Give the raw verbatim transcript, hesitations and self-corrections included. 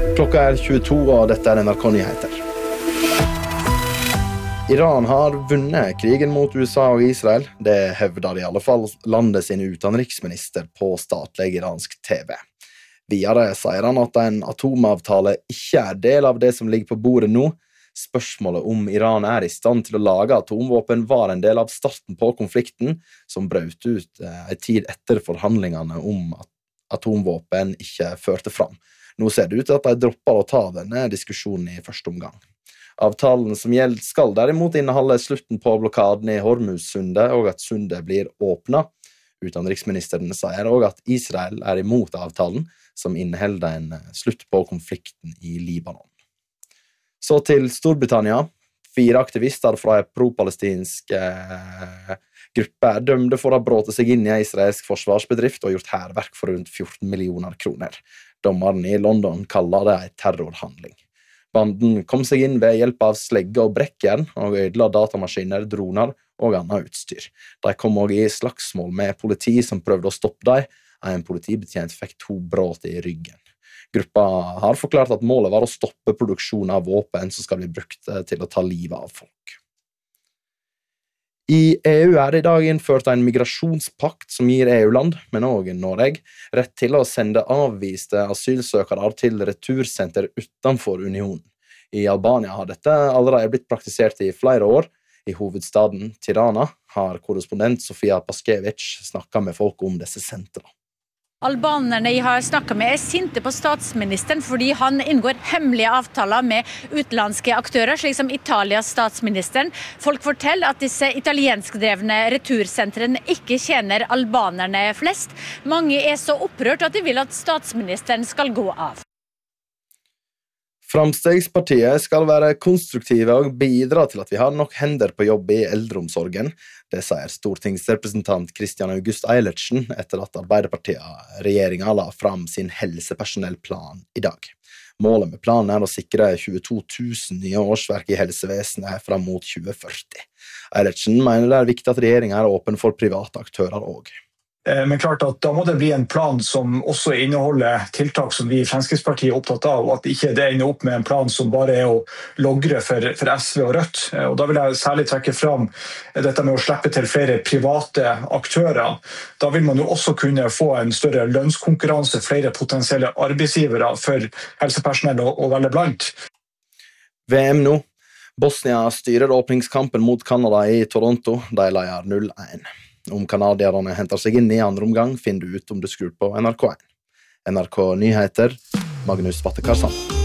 Klokka er tjueto, og dette er N R K Nyheter. Iran har vunnet krigen mot U S A og Israel. Det hevder i alle fall landet sin utenriksminister på statlig iransk T V. Videre sier han at en atomavtale ikke er del av det som ligger på bordet nå. Spørsmålet om Iran er i stand til å lage atomvåpen var en del av starten på konflikten, som brøt ut en tid etter forhandlingene om at atomvåpen ikke førte fram. Nå ser det ut til at de dropper å ta denne diskusjonen i første omgang. Avtalen som gjelder skal derimot inneholde slutten på blokaden i Hormuz-sundet og at sundet blir åpnet. Utenriksministeren sier også at Israel er imot avtalen, som inneholder en slutt på konflikten i Libanon. Så til Storbritannia. Fire aktivister fra en pro-palestinsk eh, gruppe er dømte for å ha brått seg inn i en israelsk forsvarsbedrift og gjort hærverk for rundt fjorten millioner kroner. Dommeren i London kaller det en terrorhandling. Banden kom seg inn ved hjelp av slegge og brekkjern og ødela datamaskiner, droner og annet utstyr. De kom også i slagsmål med politi som prøvde å stoppe dem. En politibetjent fikk to bråt i ryggen. Gruppa har forklart at målet var å stoppe produksjon av våpen som skal bli brukt til å ta livet av folk. I E U er det i dag innført en migrasjonspakt som gir E U-land, men også Norge, rett til å sende avviste asylsøkere til retursenter utenfor unionen. I Albania har dette allerede blitt praktisert i flere år. I hovedstaden Tirana har korrespondent Sofia Paskevich snakket med folk om disse sentrene. Albanerne jeg har snakket med er sinte på statsministeren fordi han inngår hemmelige avtaler med utenlandske aktører, slik som Italias statsministeren. Folk forteller at disse italienskdrevne retursentrene ikke tjener albanerne flest. Mange er så opprørt at de vil at statsministeren skal gå av. Framstegspartiet skal være konstruktive og bidra til at vi har nok hender på jobb i eldreomsorgen. Det sier stortingsrepresentant Christian August Eilertsen etter at Arbeiderpartiet-regjeringen la fram sin helsepersonellplan i dag. Målet med planen er å sikre tjueto tusen nye årsverk i helsevesenet fram mot tjue førti. Eilertsen mener det er viktig at regjeringen er åpen for private aktører også. Men klart at da må det bli en plan som også inneholder tiltak som vi i Fremskrittspartiet er opptatt av, og at ikke det ender opp med en plan som bare er å logre for, for S V og Rødt. Og da vil jeg særlig trekke fram dette med å slippe til flere private aktører. Da vil man jo også kunne få en større lønnskonkurranse, flere potensielle arbeidsgivere for helsepersonell å, å velge blant. V M nå. Bosnia styrer åpningskampen mot Canada i Toronto. De leier null én. Om kanadierne henter seg inn i andre omgang, finner du ut om du skrur på N R K én. N R K Nyheter, Magnus Vattekarsan.